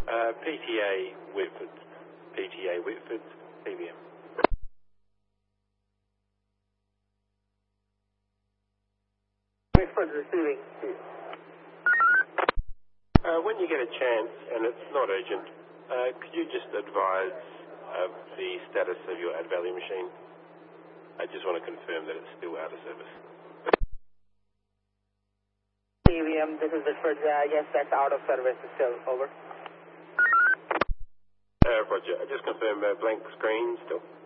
PTA Whitford. PTA Whitford, PBM. Whitford receiving. When you get a chance, and it's not urgent, could you just advise of the status of your add value machine? I just want to confirm that it's still out of service. PBM, this is Whitford. Yes, that's out of service still. Over. Roger. I just confirm blank screen still.